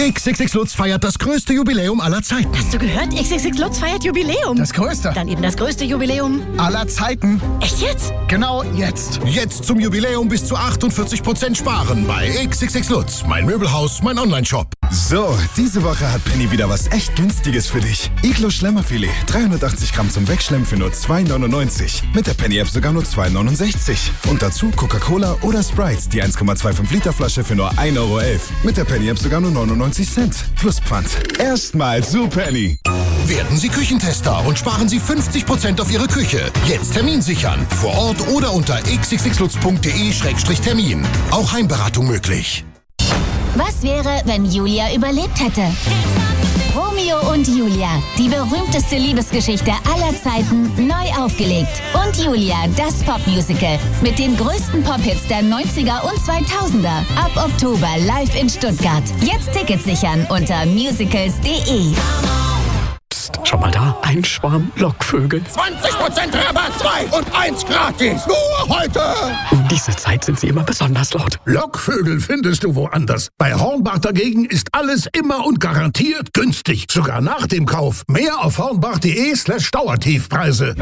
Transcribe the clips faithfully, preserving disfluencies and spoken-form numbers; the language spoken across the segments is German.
X X X Lutz feiert das größte Jubiläum aller Zeiten. Hast du gehört? X X X Lutz feiert Jubiläum. Das größte. Dann eben das größte Jubiläum aller Zeiten. Echt jetzt? Genau jetzt. Jetzt zum Jubiläum bis zu achtundvierzig Prozent sparen bei X X X Lutz. Mein Möbelhaus, mein Onlineshop. So, diese Woche hat Penny wieder was echt Günstiges für dich. Iglo Schlemmerfilet, dreihundertachtzig Gramm zum Wegschlemmen für nur zwei neunundneunzig. Mit der Penny-App sogar nur zwei neunundsechzig. Und dazu Coca-Cola oder Sprite, die eins Komma fünfundzwanzig Liter Flasche für nur ein Euro elf. Mit der Penny-App sogar nur neunundneunzig Cent. Plus Pfand. Erstmal zu Penny. Werden Sie Küchentester und sparen Sie fünfzig Prozent auf Ihre Küche. Jetzt Termin sichern. Vor Ort oder unter x x x lutz punkt d e Schrägstrich Termin. Auch Heimberatung möglich. Was wäre, wenn Julia überlebt hätte? Romeo und Julia, die berühmteste Liebesgeschichte aller Zeiten, neu aufgelegt. Und Julia, das Popmusical mit den größten Pop-Hits der neunziger und zweitausender. Ab Oktober live in Stuttgart. Jetzt Tickets sichern unter musicals punkt de. Psst, schau mal da, ein Schwarm Lockvögel. zwanzig Prozent Rabatt, zwei und eins gratis. Nur heute. Um diese Zeit sind sie immer besonders laut. Lockvögel findest du woanders. Bei Hornbach dagegen ist alles immer und garantiert günstig. Sogar nach dem Kauf. Mehr auf hornbach punkt de slash Dauertiefpreise.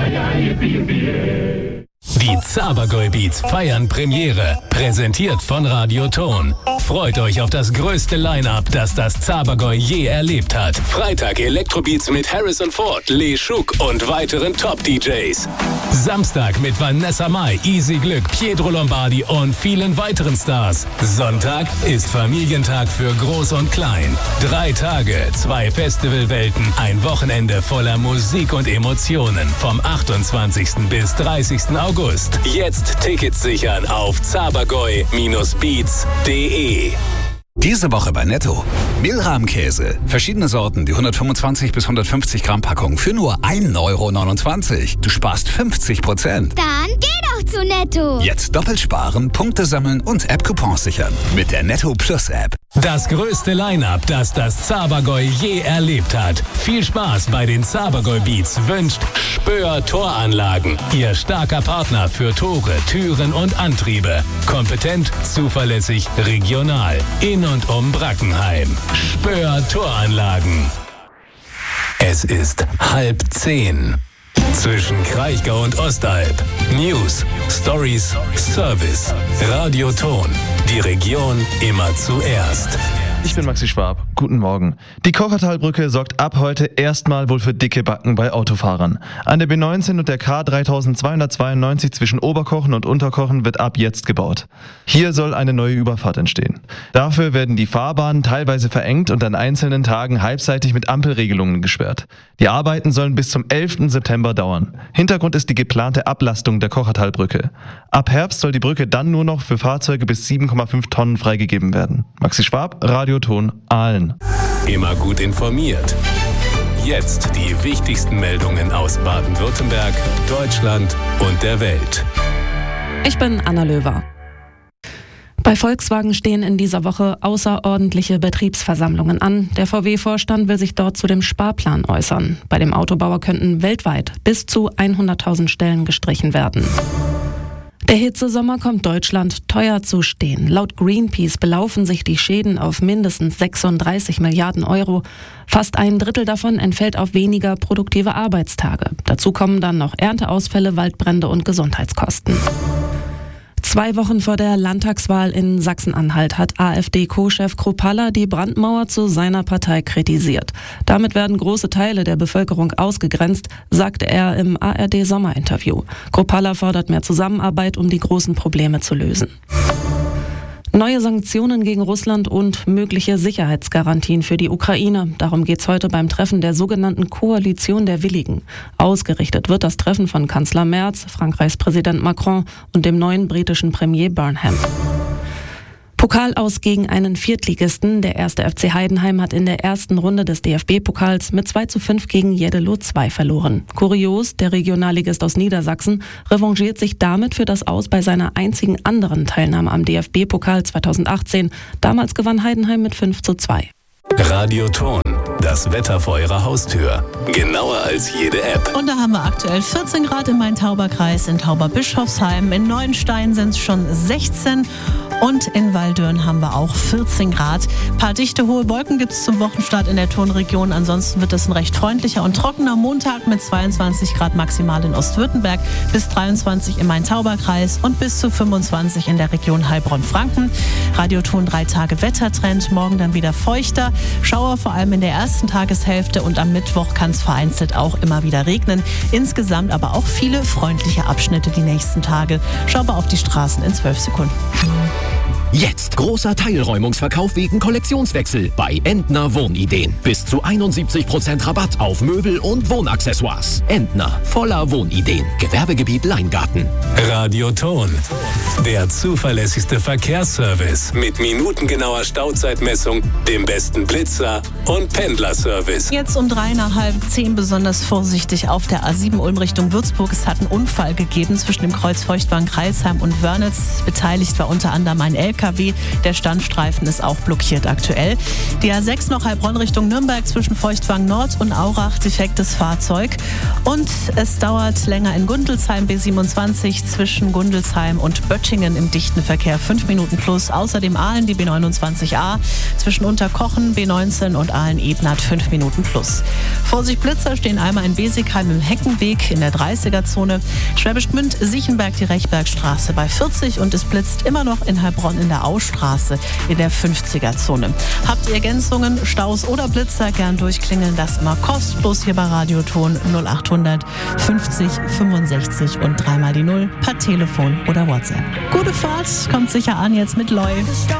Die Zabergäu Beats feiern Premiere. Präsentiert von Radio Ton. Freut euch auf das größte Line-Up, das das Zabergäu je erlebt hat. Freitag Elektrobeats mit Harrison Ford, Lee Schuk und weiteren Top-D Js. Samstag mit Vanessa Mai, Easy Glück, Pietro Lombardi und vielen weiteren Stars. Sonntag ist Familientag für Groß und Klein. Drei Tage, zwei Festivalwelten, ein Wochenende voller Musik und Emotionen. Vom achtundzwanzigsten bis dreißigsten August. Jetzt Tickets sichern auf zabergäu Bindestrich beats punkt de. Diese Woche bei Netto. Mehlrahmkäse. Verschiedene Sorten, die hundertfünfundzwanzig bis hundertfünfzig Gramm Packung für nur ein Euro neunundzwanzig. Du sparst fünfzig Prozent. Dann geh doch zu Netto. Jetzt doppelt sparen, Punkte sammeln und App-Coupons sichern. Mit der Netto Plus App. Das größte Line-Up, das das Zabergäu je erlebt hat. Viel Spaß bei den Zabergäu Beats wünscht Spöer Toranlagen. Ihr starker Partner für Tore, Türen und Antriebe. Kompetent, zuverlässig, regional. In und um Brackenheim. Spöer Toranlagen. Es ist halb zehn. Zwischen Kraichgau und Ostalb. News, Stories, Service. Radio Ton. Die Region immer zuerst. Ich bin Maxi Schwab. Guten Morgen. Die Kochertalbrücke sorgt ab heute erstmal wohl für dicke Backen bei Autofahrern. An der B neunzehn und der K dreitausendzweihundertzweiundneunzig zwischen Oberkochen und Unterkochen wird ab jetzt gebaut. Hier soll eine neue Überfahrt entstehen. Dafür werden die Fahrbahnen teilweise verengt und an einzelnen Tagen halbseitig mit Ampelregelungen gesperrt. Die Arbeiten sollen bis zum elften September dauern. Hintergrund ist die geplante Ablastung der Kochertalbrücke. Ab Herbst soll die Brücke dann nur noch für Fahrzeuge bis sieben Komma fünf Tonnen freigegeben werden. Maxi Schwab, Radioton, Aalen. Immer gut informiert. Jetzt die wichtigsten Meldungen aus Baden-Württemberg, Deutschland und der Welt. Ich bin Anna Löwer. Bei Volkswagen stehen in dieser Woche außerordentliche Betriebsversammlungen an. Der V W-Vorstand will sich dort zu dem Sparplan äußern. Bei dem Autobauer könnten weltweit bis zu hunderttausend Stellen gestrichen werden. Der Hitzesommer kommt Deutschland teuer zu stehen. Laut Greenpeace belaufen sich die Schäden auf mindestens sechsunddreißig Milliarden Euro. Fast ein Drittel davon entfällt auf weniger produktive Arbeitstage. Dazu kommen dann noch Ernteausfälle, Waldbrände und Gesundheitskosten. Zwei Wochen vor der Landtagswahl in Sachsen-Anhalt hat AfD-Co-Chef Kruppalla die Brandmauer zu seiner Partei kritisiert. Damit werden große Teile der Bevölkerung ausgegrenzt, sagte er im A R D-Sommerinterview. Kruppalla fordert mehr Zusammenarbeit, um die großen Probleme zu lösen. Neue Sanktionen gegen Russland und mögliche Sicherheitsgarantien für die Ukraine. Darum geht es heute beim Treffen der sogenannten Koalition der Willigen. Ausgerichtet wird das Treffen von Kanzler Merz, Frankreichs Präsident Macron und dem neuen britischen Premier Burnham. Pokal aus gegen einen Viertligisten. Der erste F C Heidenheim hat in der ersten Runde des D F B-Pokals mit zwei zu fünf gegen Jeddelo zwei verloren. Kurios, der Regionalligist aus Niedersachsen revanchiert sich damit für das Aus bei seiner einzigen anderen Teilnahme am D F B-Pokal zweitausendachtzehn. Damals gewann Heidenheim mit fünf zu zwei. Radio Ton, das Wetter vor Ihrer Haustür. Genauer als jede App. Und da haben wir aktuell vierzehn Grad im Main-Tauber-Kreis, in Tauberbischofsheim. In Neuenstein sind es schon sechzehn. Und in Waldürn haben wir auch vierzehn Grad. Ein paar dichte hohe Wolken gibt es zum Wochenstart in der Tonregion. Ansonsten wird es ein recht freundlicher und trockener Montag mit zweiundzwanzig Grad maximal in Ostwürttemberg, bis dreiundzwanzig im Main-Tauber-Kreis und bis zu fünfundzwanzig in der Region Heilbronn-Franken. Radioton drei Tage Wettertrend, morgen dann wieder feuchter. Schauer vor allem in der ersten Tageshälfte und am Mittwoch kann es vereinzelt auch immer wieder regnen. Insgesamt aber auch viele freundliche Abschnitte die nächsten Tage. Schau mal auf die Straßen in zwölf Sekunden. Jetzt großer Teilräumungsverkauf wegen Kollektionswechsel bei Entner Wohnideen. Bis zu einundsiebzig Prozent Rabatt auf Möbel und Wohnaccessoires. Entner, voller Wohnideen. Gewerbegebiet Leingarten. Radioton, der zuverlässigste Verkehrsservice mit minutengenauer Stauzeitmessung, dem besten Blitzer und Pendlerservice. Jetzt um drei nach halb zehn besonders vorsichtig auf der A sieben Ulm Richtung Würzburg. Es hat einen Unfall gegeben zwischen dem Kreuz Feuchtwagen-Kreilsheim und Wörnitz. Beteiligt war unter anderem ein L K W. Der Standstreifen ist auch blockiert aktuell. Die A sechs noch Heilbronn Richtung Nürnberg zwischen Feuchtwagen Nord und Aurach, defektes Fahrzeug. Und es dauert länger in Gundelsheim, B siebenundzwanzig zwischen Gundelsheim und Böttingen im dichten Verkehr, fünf Minuten plus. Außerdem Aalen die B neunundzwanzig A zwischen Unterkochen, B neunzehn und Aalen-Ebnat, fünf Minuten plus. Vorsicht Blitzer stehen einmal in Besigheim im Heckenweg in der dreißiger-Zone. Schwäbisch Gmünd, Siechenberg, die Rechbergstraße bei vierzig und es blitzt immer noch in Heilbronn in der Austraße in der fünfziger-Zone. Habt ihr Ergänzungen, Staus oder Blitzer, gern durchklingeln, das immer kostenlos hier bei Radioton null achthundert fünfzig fünfundsechzig und dreimal die Null per Telefon oder WhatsApp. Gute Fahrt, kommt sicher an jetzt mit Loi.